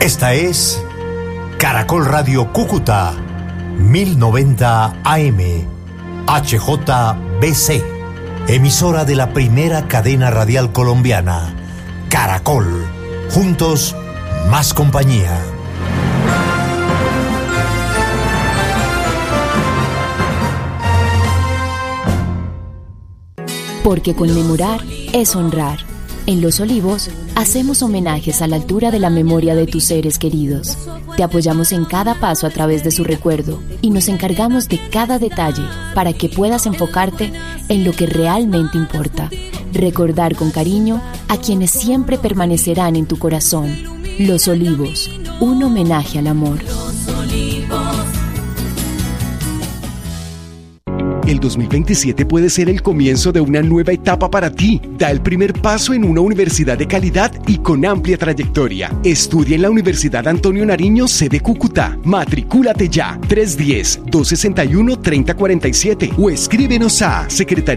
Esta es Caracol Radio Cúcuta, 1090 AM, HJBC, emisora de la primera cadena radial colombiana, Caracol. Juntos, más compañía. Porque conmemorar es honrar. En Los Olivos, hacemos homenajes a la altura de la memoria de tus seres queridos. Te apoyamos en cada paso a través de su recuerdo y nos encargamos de cada detalle para que puedas enfocarte en lo que realmente importa. Recordar con cariño a quienes siempre permanecerán en tu corazón. Los Olivos, un homenaje al amor. Los Olivos. El 2027 puede ser el comienzo de una nueva etapa para ti. Da el primer paso en una universidad de calidad y con amplia trayectoria. Estudia en la Universidad Antonio Nariño, sede Cúcuta. Matricúlate ya. 310-261-3047 o escríbenos a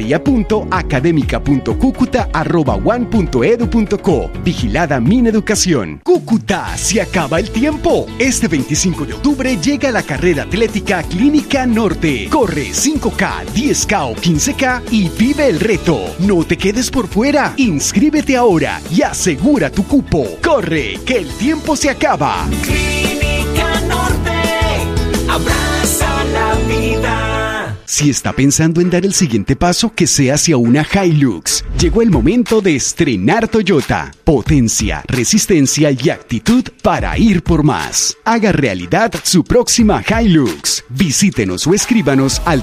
secretaría.academica.cucuta@uan.edu.co. Vigilada Mineducación. Cúcuta, se acaba el tiempo. Este 25 de octubre llega la carrera atlética Clínica Norte. Corre 5K, 10K o 15K y vive el reto. No te quedes por fuera. Inscríbete ahora y asegura tu cupo. Corre, que el tiempo se acaba. Clínica Norte, abraza la vida. Si está pensando en dar el siguiente paso, que sea hacia una Hilux. Llegó el momento de estrenar Toyota. Potencia, resistencia y actitud para ir por más. Haga realidad su próxima Hilux. Visítenos o escríbanos al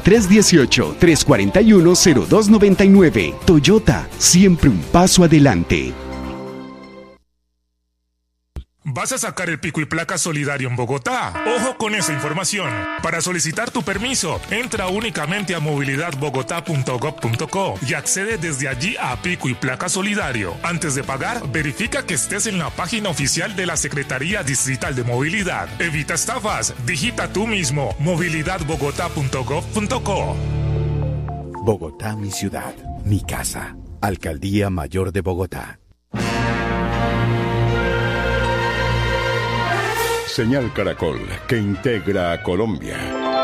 318-341-0299. Toyota, siempre un paso adelante. ¿Vas a sacar el pico y placa solidario en Bogotá? Ojo con esa información. Para solicitar tu permiso, entra únicamente a movilidadbogotá.gov.co y accede desde allí a pico y placa solidario. Antes de pagar, verifica que estés en la página oficial de la Secretaría Distrital de Movilidad. Evita estafas. Digita tú mismo movilidadbogotá.gov.co. Bogotá, mi ciudad, mi casa. Alcaldía Mayor de Bogotá. Señal Caracol, que integra a Colombia.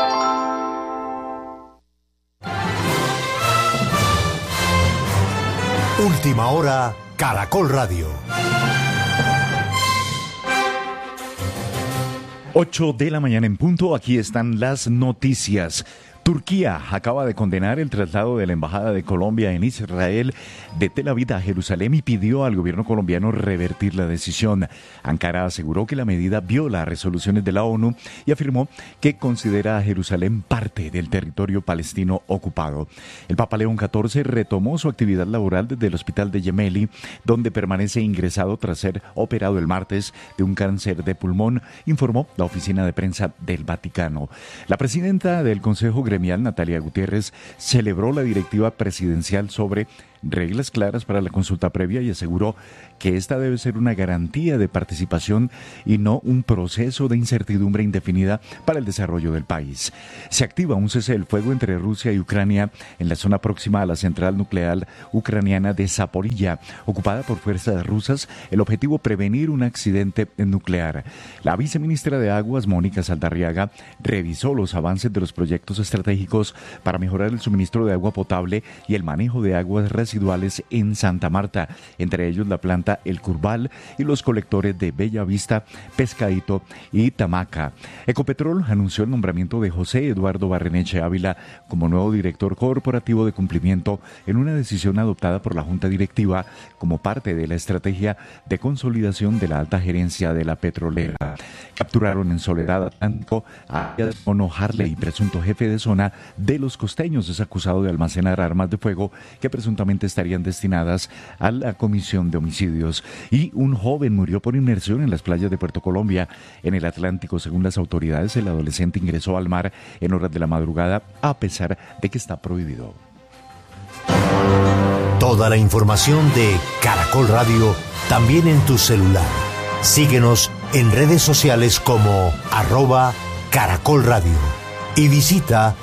Última hora, Caracol Radio. 8 de la mañana en punto, aquí están las noticias. Turquía acaba de condenar el traslado de la Embajada de Colombia en Israel de Tel Aviv a Jerusalén y pidió al gobierno colombiano revertir la decisión. Ankara aseguró que la medida viola resoluciones de la ONU y afirmó que considera a Jerusalén parte del territorio palestino ocupado. El Papa León XIV retomó su actividad laboral desde el hospital de Gemelli, donde permanece ingresado tras ser operado el martes de un cáncer de pulmón, informó la oficina de prensa del Vaticano. La presidenta del Consejo Gremial, Natalia Gutiérrez, celebró la directiva presidencial sobre reglas claras para la consulta previa y aseguró que esta debe ser una garantía de participación y no un proceso de incertidumbre indefinida para el desarrollo del país. Se activa un cese del fuego entre Rusia y Ucrania en la zona próxima a la central nuclear ucraniana de Zaporilla, ocupada por fuerzas rusas. El objetivo, prevenir un accidente nuclear. La viceministra de Aguas, Mónica Saldarriaga, revisó los avances de los proyectos estratégicos para mejorar el suministro de agua potable y el manejo de aguas residuales en Santa Marta, entre ellos la planta El Curval y los colectores de Bellavista, Pescadito y Tamaca. Ecopetrol anunció el nombramiento de José Eduardo Barreneche Ávila como nuevo director corporativo de cumplimiento en una decisión adoptada por la Junta Directiva como parte de la estrategia de consolidación de la alta gerencia de la petrolera. Capturaron en Soledad Atlántico a Mono Harley, presunto jefe de zona de Los Costeños. Es acusado de almacenar armas de fuego que presuntamente estarían destinadas a la comisión de homicidios. Y un joven murió por inmersión en las playas de Puerto Colombia, en el Atlántico. Según las autoridades, el adolescente ingresó al mar en horas de la madrugada, a pesar de que está prohibido. Toda la información de Caracol Radio también en tu celular. Síguenos en redes sociales como @Caracol Radio y visita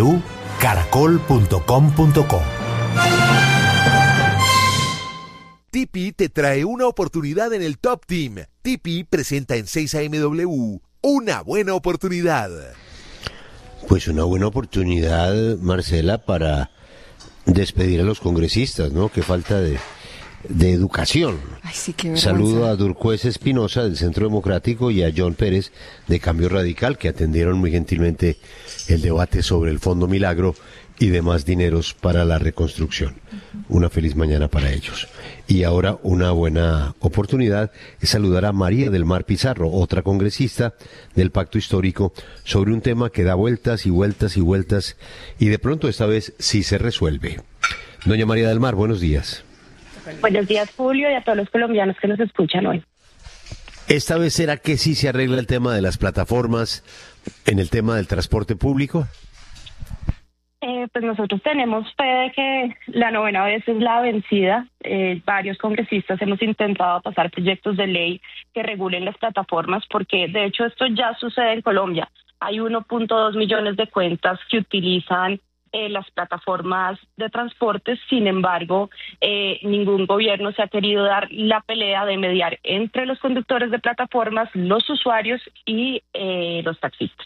www.caracol.com.co. Tipi te trae una oportunidad en el Top Team. Tipi presenta en 6AMW una buena oportunidad. Pues una buena oportunidad, Marcela, para despedir a los congresistas, ¿no? Qué falta de educación. Ay, sí, qué vergüenza. Saludo a Durqués Espinosa del Centro Democrático y a John Pérez de Cambio Radical, que atendieron muy gentilmente el debate sobre el Fondo Milagro y demás dineros para la reconstrucción. Una feliz mañana para ellos. Y ahora una buena oportunidad es saludar a María del Mar Pizarro, otra congresista del Pacto Histórico, sobre un tema que da vueltas y vueltas y vueltas y de pronto esta vez sí se resuelve. Doña María del Mar, buenos días. Buenos días, Julio, y a todos los colombianos que nos escuchan hoy. ¿Esta vez será que sí se arregla el tema de las plataformas en el tema del transporte público? Pues nosotros tenemos fe de que la 9ª vez es la vencida. Varios congresistas hemos intentado pasar proyectos de ley que regulen las plataformas porque de hecho esto ya sucede en Colombia. Hay 1.2 millones de cuentas que utilizan las plataformas de transporte. Sin embargo, ningún gobierno se ha querido dar la pelea de mediar entre los conductores de plataformas, los usuarios y los taxistas.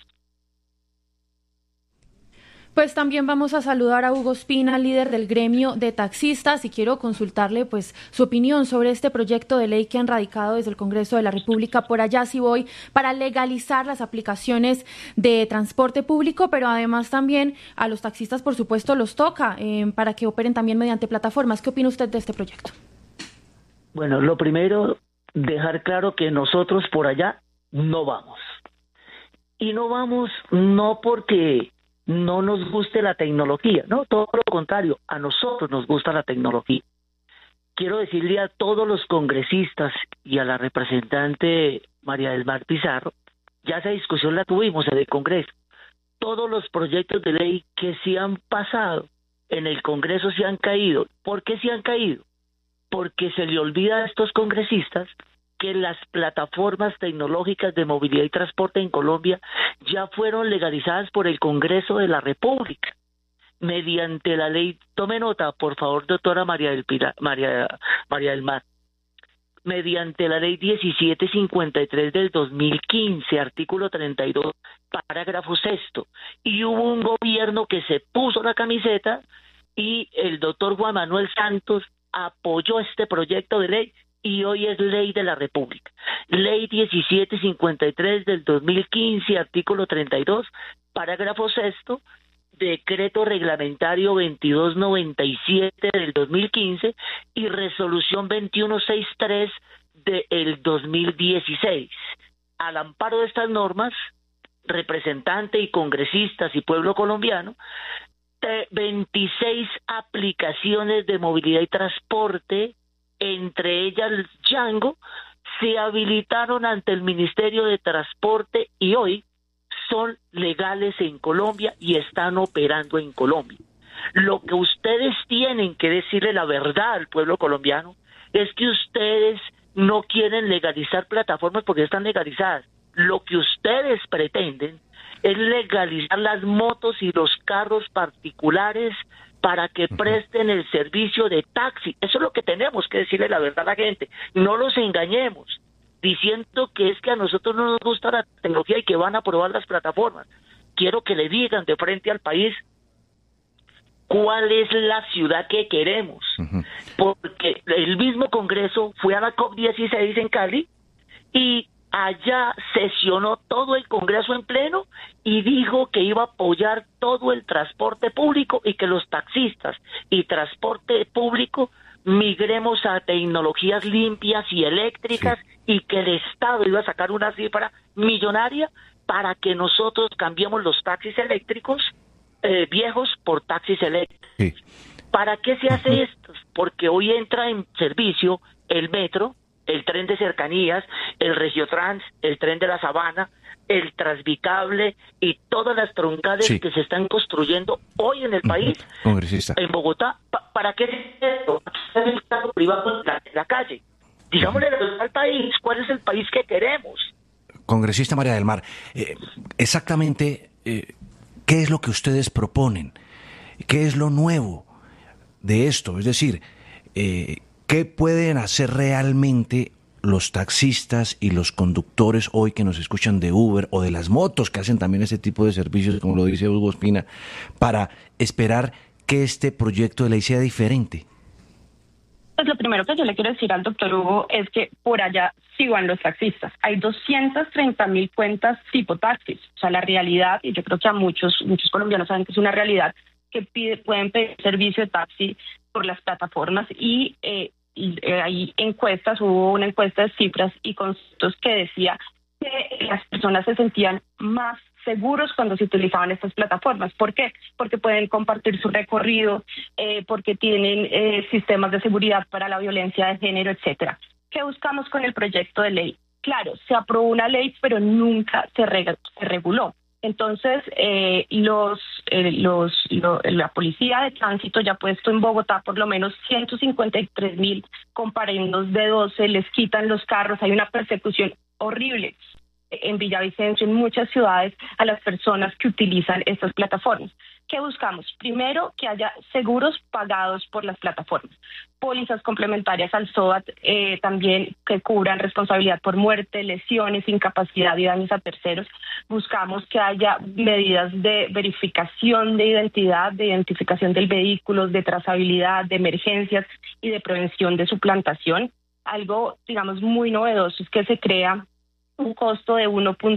Pues también vamos a saludar a Hugo Espina, líder del gremio de taxistas, y quiero consultarle pues su opinión sobre este proyecto de ley que han radicado desde el Congreso de la República, por allá sí voy, para legalizar las aplicaciones de transporte público, pero además también a los taxistas, por supuesto, los toca para que operen también mediante plataformas. ¿Qué opina usted de este proyecto? Bueno, lo primero, dejar claro que nosotros por allá no vamos. Y no vamos no porque no nos guste la tecnología, no, todo lo contrario, a nosotros nos gusta la tecnología. Quiero decirle a todos los congresistas y a la representante María del Mar Pizarro, ya esa discusión la tuvimos en el Congreso, todos los proyectos de ley que se han pasado en el Congreso se han caído. ¿Por qué se han caído? Porque se le olvida a estos congresistas que las plataformas tecnológicas de movilidad y transporte en Colombia ya fueron legalizadas por el Congreso de la República mediante la ley, tome nota por favor, doctora María del Mar, mediante la ley 1753 del 2015, artículo 32, parágrafo 6º, y hubo un gobierno que se puso la camiseta y el doctor Juan Manuel Santos apoyó este proyecto de ley y hoy es ley de la República. Ley 1753 del 2015, artículo 32, parágrafo 6º, decreto reglamentario 2297 del 2015 y resolución 2163 del 2016. Al amparo de estas normas, representante y congresistas y pueblo colombiano, 26 aplicaciones de movilidad y transporte, entre ellas Django, se habilitaron ante el Ministerio de Transporte y hoy son legales en Colombia y están operando en Colombia. Lo que ustedes tienen que decirle la verdad al pueblo colombiano es que ustedes no quieren legalizar plataformas porque están legalizadas. Lo que ustedes pretenden es legalizar las motos y los carros particulares para que presten el servicio de taxi. Eso es lo que tenemos que decirle la verdad a la gente. No los engañemos diciendo que es que a nosotros no nos gusta la tecnología y que van a aprobar las plataformas. Quiero que le digan de frente al país cuál es la ciudad que queremos. Porque el mismo Congreso fue a la COP16 en Cali y allá sesionó todo el Congreso en pleno y dijo que iba a apoyar todo el transporte público y que los taxistas y transporte público migremos a tecnologías limpias y eléctricas, y que el Estado iba a sacar una cifra millonaria para que nosotros cambiemos los taxis eléctricos viejos por taxis eléctricos. ¿Para qué se hace esto? Porque hoy entra en servicio el metro, el tren de cercanías, el Regiotrans, el tren de la Sabana, el Transbicable y todas las troncales que se están construyendo hoy en el país, congresista, en Bogotá. ¿Para qué es esto? ¿Para qué es el Estado privado en la calle? Digámosle al país cuál es el país que queremos. Congresista María del Mar, exactamente, ¿qué es lo que ustedes proponen? ¿Qué es lo nuevo de esto? Es decir, ¿qué pueden hacer realmente los taxistas y los conductores hoy que nos escuchan de Uber o de las motos que hacen también ese tipo de servicios, como lo dice Hugo Ospina, para esperar que este proyecto de ley sea diferente? Pues lo primero que yo le quiero decir al doctor Hugo es que por allá sí van los taxistas. Hay 230.000 cuentas tipo taxis. O sea, la realidad, y yo creo que a muchos colombianos saben que es una realidad, que pueden pedir servicio de taxi por las plataformas y hay encuestas, hubo una encuesta de cifras y conceptos que decía que las personas se sentían más seguros cuando se utilizaban estas plataformas. ¿Por qué? Porque pueden compartir su recorrido, porque tienen sistemas de seguridad para la violencia de género, etcétera. ¿Qué buscamos con el proyecto de ley? Claro, se aprobó una ley, pero nunca se reguló. Entonces, la policía de tránsito ya ha puesto en Bogotá por lo menos 153.000 comparendos de 12, les quitan los carros, hay una persecución horrible en Villavicencio, en muchas ciudades, a las personas que utilizan estas plataformas. ¿Qué buscamos? Primero, que haya seguros pagados por las plataformas, pólizas complementarias al SOAT, también que cubran responsabilidad por muerte, lesiones, incapacidad y daños a terceros. Buscamos que haya medidas de verificación de identidad, de identificación del vehículo, de trazabilidad, de emergencias y de prevención de suplantación. Algo, digamos, muy novedoso es que se crea un costo de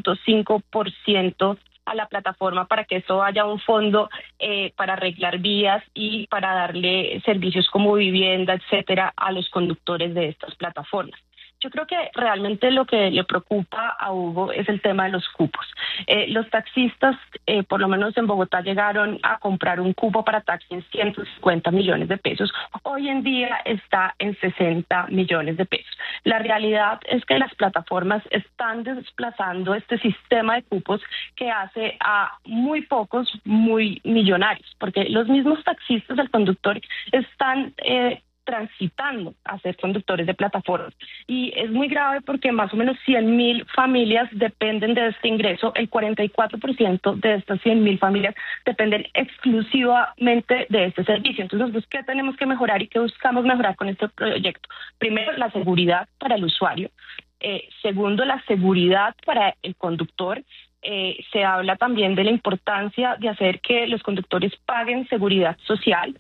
1.5% a la plataforma para que eso haya un fondo para arreglar vías y para darle servicios como vivienda, etcétera, a los conductores de estas plataformas. Yo creo que realmente lo que le preocupa a Hugo es el tema de los cupos. Los taxistas, por lo menos en Bogotá, llegaron a comprar un cupo para taxi en 150 millones de pesos. Hoy en día está en 60 millones de pesos. La realidad es que las plataformas están desplazando este sistema de cupos que hace a muy pocos muy millonarios, porque los mismos taxistas, el conductor, están transitando a ser conductores de plataformas. Y es muy grave porque más o menos 100.000 familias dependen de este ingreso. El 44% de estas 100.000 familias dependen exclusivamente de este servicio. Entonces, pues, ¿qué tenemos que mejorar y qué buscamos mejorar con este proyecto? Primero, la seguridad para el usuario. Segundo, la seguridad para el conductor. Se habla también de la importancia de hacer que los conductores paguen seguridad social.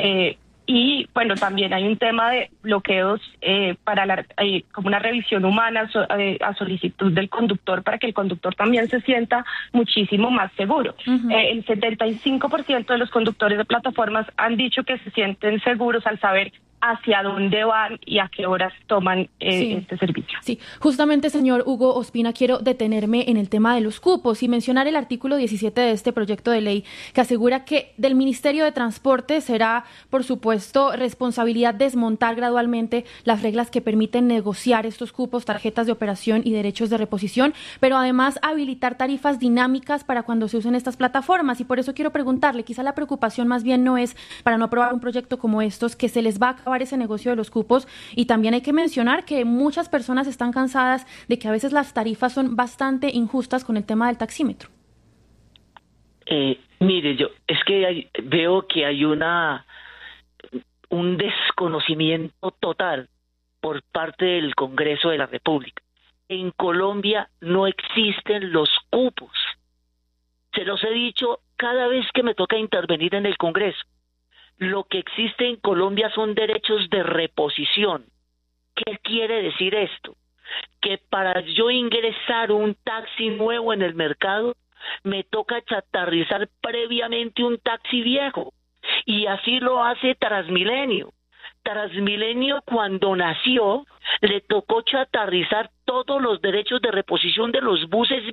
Y bueno, también hay un tema de bloqueos para como una revisión humana a solicitud del conductor para que el conductor también se sienta muchísimo más seguro. El 75% de los conductores de plataformas han dicho que se sienten seguros al saber hacia dónde van y a qué horas toman este servicio. Sí, justamente, señor Hugo Ospina, quiero detenerme en el tema de los cupos y mencionar el artículo 17 de este proyecto de ley que asegura que del Ministerio de Transporte será, por supuesto, responsabilidad desmontar gradualmente las reglas que permiten negociar estos cupos, tarjetas de operación y derechos de reposición, pero además habilitar tarifas dinámicas para cuando se usen estas plataformas. Y por eso quiero preguntarle, quizá la preocupación más bien no es para no aprobar un proyecto como estos, que se les va a acabar ese negocio de los cupos, y también hay que mencionar que muchas personas están cansadas de que a veces las tarifas son bastante injustas con el tema del taxímetro. Mire, veo que hay un desconocimiento total por parte del Congreso de la República. En Colombia no existen los cupos. Se los he dicho cada vez que me toca intervenir en el Congreso. Lo que existe en Colombia son derechos de reposición. ¿Qué quiere decir esto? Que para yo ingresar un taxi nuevo en el mercado, me toca chatarrizar previamente un taxi viejo. Y así lo hace Transmilenio. Transmilenio, cuando nació, le tocó chatarrizar todos los derechos de reposición de los buses